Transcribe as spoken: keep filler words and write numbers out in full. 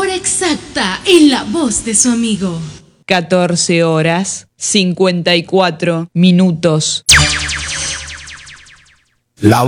hora exacta en la voz de su amigo. catorce horas cincuenta y cuatro minutos. La